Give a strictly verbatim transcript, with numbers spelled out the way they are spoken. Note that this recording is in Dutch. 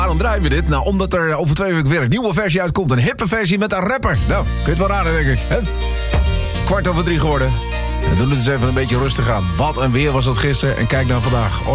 Waarom draaien we dit? Nou, omdat er over twee weken weer een nieuwe versie uitkomt. Een hippe versie met een rapper. Nou, kun je het wel raden, denk ik. Hè? Kwart over drie geworden. En doen we het eens even een beetje rustig aan. Wat een weer was dat gisteren. En kijk naar vandaag.